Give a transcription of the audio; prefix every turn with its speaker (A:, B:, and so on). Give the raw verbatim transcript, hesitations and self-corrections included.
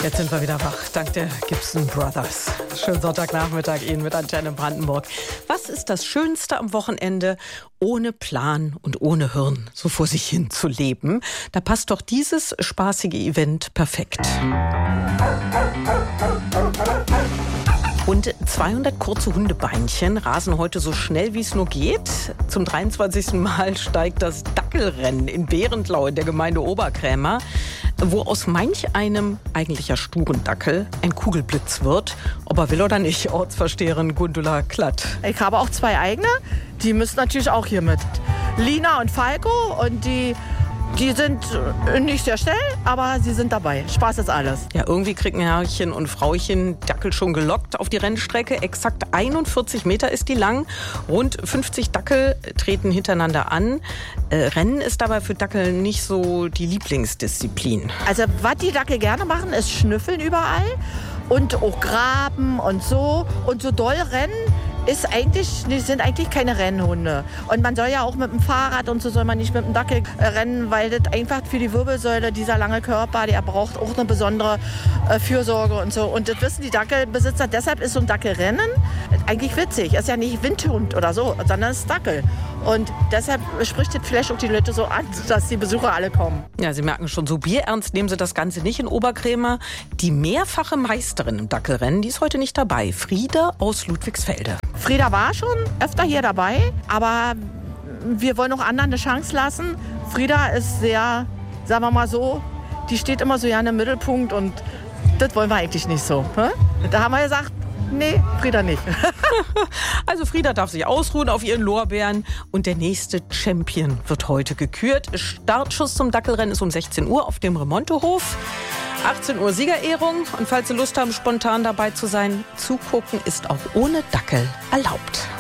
A: Jetzt sind wir wieder wach, dank der Gibson Brothers. Schönen Sonntagnachmittag Ihnen mit Antenne Brandenburg. Was ist das Schönste am Wochenende, ohne Plan und ohne Hirn so vor sich hin zu leben? Da passt doch dieses spaßige Event perfekt. Rund zweihundert kurze Hundebeinchen rasen heute so schnell, wie es nur geht. Zum dreiundzwanzigsten Mal steigt das Dackelrennen in Behrendlau in der Gemeinde Oberkrämer, wo aus manch einem eigentlich ja sturen Dackel ein Kugelblitz wird. Ob er will oder nicht, Ortsversteherin Gundula Klatt.
B: Ich habe auch zwei eigene, die müssen natürlich auch hier mit. Lina und Falco, und die... Die sind nicht sehr schnell, aber sie sind dabei. Spaß ist alles.
A: Ja, irgendwie kriegen Herrchen und Frauchen Dackel schon gelockt auf die Rennstrecke. Exakt einundvierzig Meter ist die lang. Rund fünfzig Dackel treten hintereinander an. Äh, Rennen ist dabei für Dackel nicht so die Lieblingsdisziplin.
B: Also was die Dackel gerne machen, ist schnüffeln überall und auch graben und so. Und so doll rennen ist eigentlich, sind eigentlich keine Rennhunde. Und man soll ja auch mit dem Fahrrad und so soll man nicht mit dem Dackel rennen, weil das einfach für die Wirbelsäule, dieser lange Körper, der braucht auch eine besondere äh, Fürsorge und so. Und das wissen die Dackelbesitzer. Deshalb ist so ein Dackelrennen eigentlich witzig. Ist ja nicht Windhund oder so, sondern es ist Dackel. Und deshalb spricht das vielleicht auch die Leute so an, dass die Besucher alle kommen.
A: Ja, Sie merken schon, so bierernst nehmen Sie das Ganze nicht in Oberkrämer. Die mehrfache Meisterin im Dackelrennen, die ist heute nicht dabei. Frieda aus Ludwigsfelde.
B: Frieda war schon öfter hier dabei, aber wir wollen auch anderen eine Chance lassen. Frieda ist sehr, sagen wir mal so, die steht immer so gerne im Mittelpunkt, und das wollen wir eigentlich nicht so. Da haben wir gesagt, nee, Frieda nicht.
A: Also Frieda darf sich ausruhen auf ihren Lorbeeren, und der nächste Champion wird heute gekürt. Startschuss zum Dackelrennen ist um sechzehn Uhr auf dem Remontehof. achtzehn Uhr Siegerehrung, und falls Sie Lust haben, spontan dabei zu sein, zugucken ist auch ohne Dackel erlaubt.